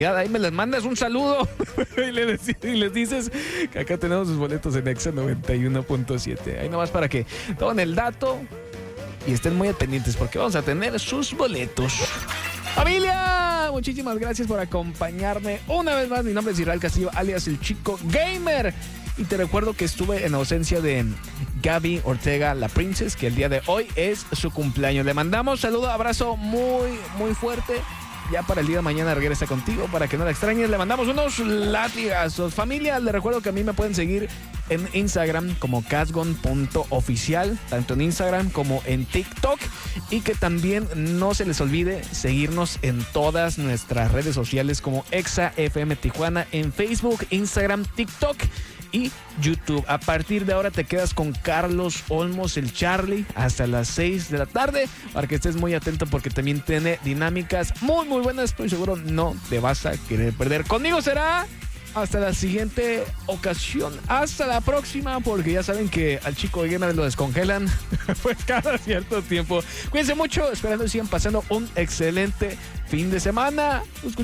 Ahí me les mandas un saludo y les dices que acá tenemos sus boletos en Exa 91.7. Ahí nomás para que tomen el dato y estén muy pendientes porque vamos a tener sus boletos. ¡Familia! Muchísimas gracias por acompañarme una vez más. Mi nombre es Israel Castillo, alias El Chico Gamer. Y te recuerdo que estuve en ausencia de Gaby Ortega, la Princess, que el día de hoy es su cumpleaños. Le mandamos saludo, abrazo muy, muy fuerte. Ya para el día de mañana regresa contigo para que no la extrañes. Le mandamos unos latigazos. Familia, les recuerdo que a mí me pueden seguir en Instagram como casgon.oficial, tanto en Instagram como en TikTok. Y que también no se les olvide seguirnos en todas nuestras redes sociales como Exa FM Tijuana en Facebook, Instagram, TikTok y YouTube. A partir de ahora te quedas con Carlos Olmos, el Charlie, hasta las 6 de la tarde, para que estés muy atento porque también tiene dinámicas muy, muy buenas. Estoy seguro no te vas a querer perder. Conmigo será hasta la siguiente ocasión. Hasta la próxima, porque ya saben que al Chico Gamer lo descongelan pues cada cierto tiempo. Cuídense mucho, esperando que sigan pasando un excelente fin de semana.